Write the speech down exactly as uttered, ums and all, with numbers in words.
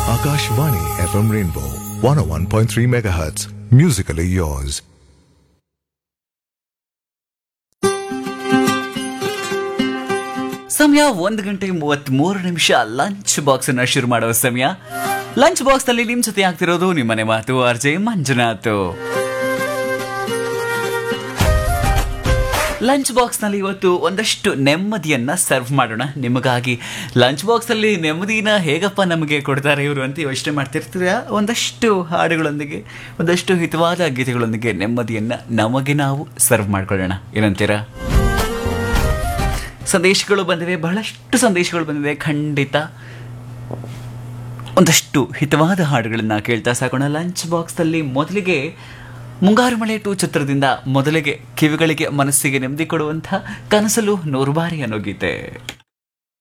Akashvani F M Rainbow one oh one point three megahertz. Musically yours. ಸಮಯ ಒಂದು ಗಂಟೆ ಮೂವತ್ತ್ಮೂರು ನಿಮಿಷ. ಲಂಚ್ ಬಾಕ್ಸ್ ಅನ್ನ ಶುರು ಮಾಡುವ ಸಮಯ. ಲಂಚ್ ಬಾಕ್ಸ್ ನಲ್ಲಿ ನಿಮ್ ಜೊತೆ ಆಗ್ತಿರೋದು ನಿಮ್ಮನೆ ಮಾತು R J Manjunath. Lunch box ನಲ್ಲಿ ಇವತ್ತು ಒಂದಷ್ಟು ನೆಮ್ಮದಿಯನ್ನ ಸರ್ವ್ ಮಾಡೋಣ ನಿಮಗಾಗಿ. ಲಂಚ್ ಬಾಕ್ಸ್ ಅಲ್ಲಿ ನೆಮ್ಮದಿನ ಹೇಗಪ್ಪ ನಮಗೆ ಕೊಡ್ತಾರೆ ಇವರು ಅಂತ ಯೋಚನೆ ಮಾಡ್ತಿರ್ತೀರ. ಒಂದಷ್ಟು ಹಾಡುಗಳೊಂದಿಗೆ, ಒಂದಷ್ಟು ಹಿತವಾದ ಗೀತೆಗಳೊಂದಿಗೆ ನೆಮ್ಮದಿಯನ್ನ ನಮಗೆ ನಾವು ಸರ್ವ್ ಮಾಡ್ಕೊಳ್ಳೋಣ. ಏನಂತೀರಾ? ಸಂದೇಶಗಳು ಬಂದಿವೆ, ಬಹಳಷ್ಟು ಸಂದೇಶಗಳು ಬಂದಿವೆ. ಖಂಡಿತ ಒಂದಷ್ಟು ಹಿತವಾದ ಹಾಡುಗಳನ್ನ ಕೇಳ್ತಾ ಸಾಕೋಣ ಲಂಚ್ ಬಾಕ್ಸ್ನಲ್ಲಿ. ಮೊದಲಿಗೆ ಮುಂಗಾರು ಮಳೆ ಟು ಚಿತ್ರದಿಂದ ಮೊದಲಿಗೆ ಕಿವಿಗಳಿಗೆ ಮನಸ್ಸಿಗೆ ನೆಮ್ಮದಿ ಕೊಡುವಂಥ ಕನಸಲು ನೂರು ಬಾರಿ ಅನ್ನೋ ಗೀತೆ.